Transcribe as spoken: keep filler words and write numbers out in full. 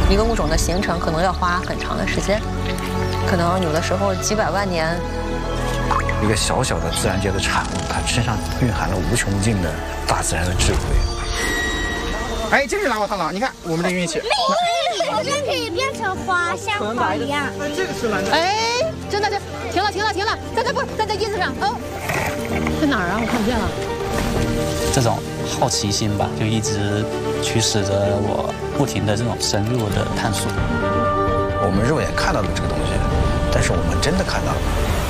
一个物种的形成可能要花很长的时间，可能有的时候几百万年。 一个小小的自然界的产物，它身上蕴含了无穷尽的大自然的智慧。 哎，真是蓝花螳螂！你看我们这运气。 好像可以变成花，像花一样。 哎，这个是蓝的。 哎，真的，这停了，停了，停了，在这不在这叶子上哦，在哪儿啊？我看不见了。 这种好奇心吧，就一直驱使着我不停的这种深入的探索。 我们肉眼看到了这个东西，但是我们真的看到了。